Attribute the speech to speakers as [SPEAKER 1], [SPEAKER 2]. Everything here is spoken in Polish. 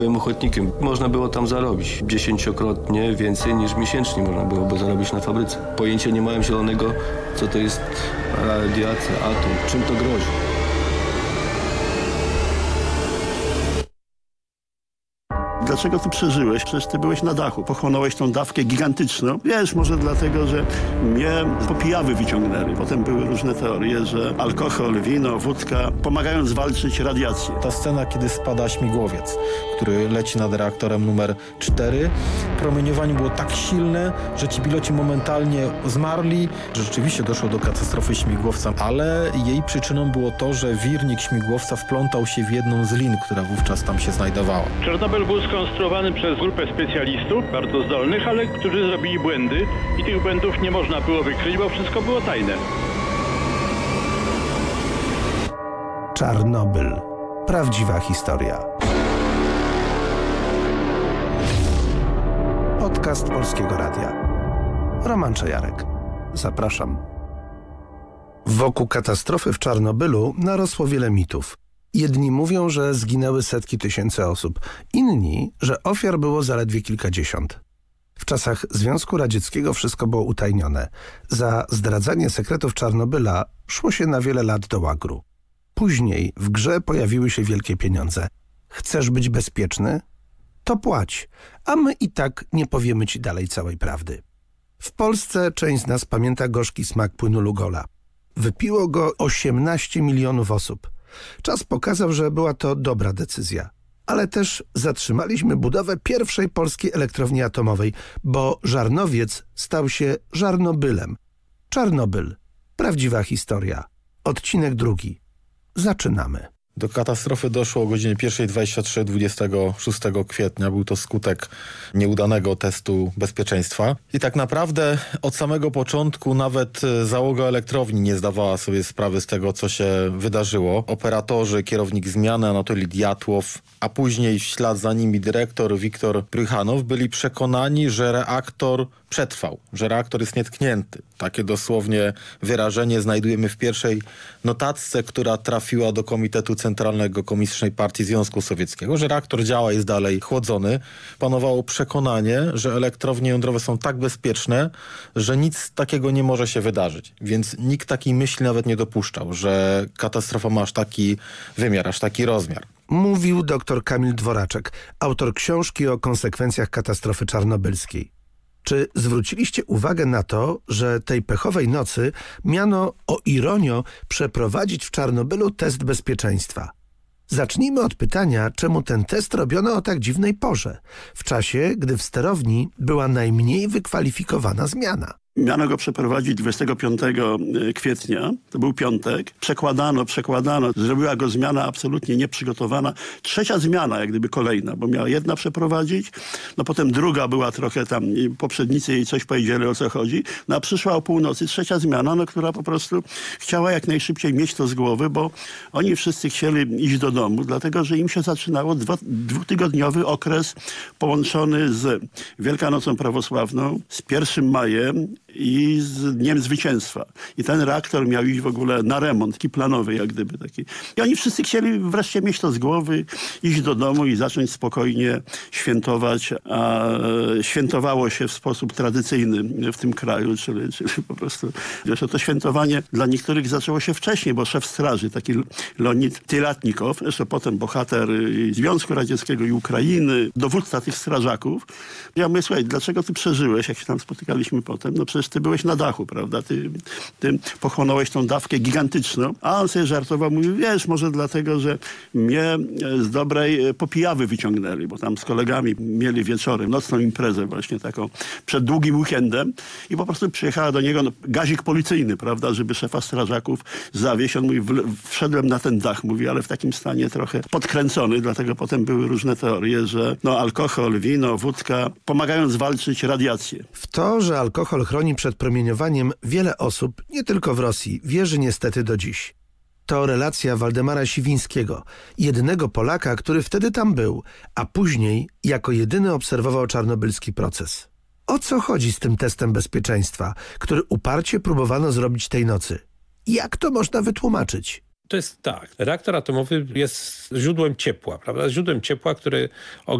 [SPEAKER 1] Byłem ochotnikiem. Można było tam zarobić 10-krotnie więcej niż miesięcznie można byłoby zarobić na fabryce. Pojęcia nie miałem zielonego, co to jest radiacja, atom, czym to grozi.
[SPEAKER 2] Dlaczego ty przeżyłeś? Przecież ty byłeś na dachu, pochłonąłeś tą dawkę gigantyczną. Wiesz, może dlatego, że mnie po pijawy wyciągnęli. Potem były różne teorie, że alkohol, wino, wódka pomagają zwalczyć radiację.
[SPEAKER 3] Ta scena, kiedy spada śmigłowiec, który leci nad reaktorem numer 4. Promieniowanie było tak silne, że ci piloci momentalnie zmarli. Rzeczywiście doszło do katastrofy śmigłowca, ale jej przyczyną było to, że wirnik śmigłowca wplątał się w jedną z lin, która wówczas tam się znajdowała.
[SPEAKER 4] Czarnobyl był skonstruowany przez grupę specjalistów, bardzo zdolnych, ale którzy zrobili błędy i tych błędów nie można było wykryć, bo wszystko było tajne.
[SPEAKER 5] Czarnobyl. Prawdziwa historia. Podcast Polskiego Radia. Roman Czajarek. Zapraszam. Wokół katastrofy w Czarnobylu narosło wiele mitów. Jedni mówią, że zginęły setki tysięcy osób, inni, że ofiar było zaledwie kilkadziesiąt. W czasach Związku Radzieckiego wszystko było utajnione. Za zdradzanie sekretów Czarnobyla szło się na wiele lat do łagru. Później w grze pojawiły się wielkie pieniądze. Chcesz być bezpieczny? To płać, a my i tak nie powiemy ci dalej całej prawdy. W Polsce część z nas pamięta gorzki smak płynu Lugola. Wypiło go 18 milionów osób. Czas pokazał, że była to dobra decyzja. Ale też zatrzymaliśmy budowę pierwszej polskiej elektrowni atomowej, bo Żarnowiec stał się Żarnobylem. Czarnobyl. Prawdziwa historia. Odcinek 2. Zaczynamy.
[SPEAKER 3] Do katastrofy doszło o godzinie 1:23 26 kwietnia. Był to skutek nieudanego testu bezpieczeństwa. I tak naprawdę od samego początku nawet załoga elektrowni nie zdawała sobie sprawy z tego, co się wydarzyło. Operatorzy, kierownik zmiany Anatolij Diatłow, a później w ślad za nimi dyrektor Wiktor Prychanow byli przekonani, że reaktor przetrwał, że reaktor jest nietknięty. Takie dosłownie wyrażenie znajdujemy w pierwszej notatce, która trafiła do Komitetu Centralnego Komunistycznej Partii Związku Sowieckiego, że reaktor działa, jest dalej chłodzony. Panowało przekonanie, że elektrownie jądrowe są tak bezpieczne, że nic takiego nie może się wydarzyć. Więc nikt takiej myśli nawet nie dopuszczał, że katastrofa ma aż taki wymiar, aż taki rozmiar.
[SPEAKER 5] Mówił dr Kamil Dworaczek, autor książki o konsekwencjach katastrofy czarnobylskiej. Czy zwróciliście uwagę na to, że tej pechowej nocy miano, o ironio, przeprowadzić w Czarnobylu test bezpieczeństwa? Zacznijmy od pytania, czemu ten test robiono o tak dziwnej porze, w czasie, gdy w sterowni była najmniej wykwalifikowana zmiana.
[SPEAKER 2] Miano go przeprowadzić 25 kwietnia, to był piątek. Przekładano, zrobiła go zmiana absolutnie nieprzygotowana. Trzecia zmiana, jak gdyby kolejna, bo miała jedna przeprowadzić, no potem druga była trochę tam, poprzednicy jej coś powiedzieli, o co chodzi, no a przyszła o północy trzecia zmiana, no która po prostu chciała jak najszybciej mieć to z głowy, bo oni wszyscy chcieli iść do domu, dlatego, że im się zaczynało dwutygodniowy okres połączony z Wielkanocą Prawosławną, z 1 majem i z Dniem Zwycięstwa. I ten reaktor miał iść w ogóle na remont, taki planowy jak gdyby taki. I oni wszyscy chcieli wreszcie mieć to z głowy, iść do domu i zacząć spokojnie świętować, a świętowało się w sposób tradycyjny w tym kraju, czyli po prostu, zresztą to świętowanie dla niektórych zaczęło się wcześniej, bo szef straży, taki Leonid Tylatnikow, zresztą potem bohater Związku Radzieckiego i Ukrainy, dowódca tych strażaków. Ja mówię, słuchaj, dlaczego ty przeżyłeś, jak się tam spotykaliśmy potem? No przecież ty byłeś na dachu, prawda? Ty pochłonąłeś tą dawkę gigantyczną. A on sobie żartował, mówił, wiesz, może dlatego, że mnie z dobrej popijawy wyciągnęli, bo tam z kolegami mieli wieczorem nocną imprezę właśnie taką przed długim weekendem i po prostu przyjechała do niego gazik policyjny, prawda, żeby szefa strażaków zawieźć. On mówi, wszedłem na ten dach, mówi, ale w takim stanie trochę podkręcony, dlatego potem były różne teorie, że no alkohol, wino, wódka pomagają zwalczyć radiację.
[SPEAKER 5] W to, że alkohol chroni przed promieniowaniem, wiele osób, nie tylko w Rosji, wierzy niestety do dziś. To relacja Waldemara Siwińskiego, jedynego Polaka, który wtedy tam był, a później jako jedyny obserwował czarnobylski proces. O co chodzi z tym testem bezpieczeństwa, który uparcie próbowano zrobić tej nocy? Jak to można wytłumaczyć?
[SPEAKER 6] To jest tak. Reaktor atomowy jest źródłem ciepła, prawda? Źródłem ciepła, które